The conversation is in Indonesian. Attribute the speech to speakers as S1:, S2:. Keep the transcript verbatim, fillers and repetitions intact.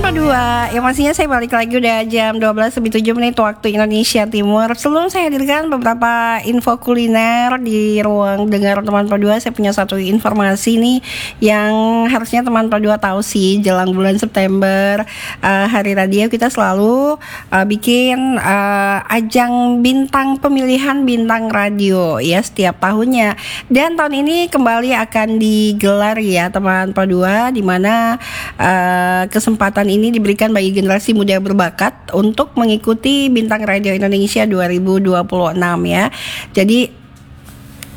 S1: Dua, yang pastinya saya balik lagi udah jam dua belas lebih tujuh menit waktu Indonesia Timur. Sebelum saya hadirkan beberapa info kuliner di ruang dengar teman Dua, saya punya satu informasi nih yang harusnya teman Dua tahu sih. Jelang bulan September, uh, Hari Radio, kita selalu uh, bikin uh, ajang bintang pemilihan bintang radio ya setiap tahunnya. Dan tahun ini kembali akan digelar ya teman Dua, di mana uh, kesempatan ini diberikan bagi generasi muda berbakat untuk mengikuti Bintang Radio Indonesia dua ribu dua puluh enam ya. Jadi